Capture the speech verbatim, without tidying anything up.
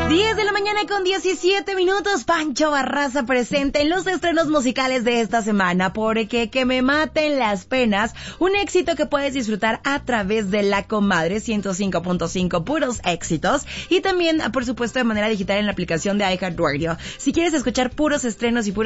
diez de la mañana con diecisiete minutos, Pancho Barraza presente en los estrenos musicales de esta semana, porque Que me maten las penas, un éxito que puedes disfrutar a través de La Comadre ciento cinco punto cinco, puros éxitos, y también, por supuesto, de manera digital en la aplicación de iHeartRadio. Si quieres escuchar puros estrenos y puros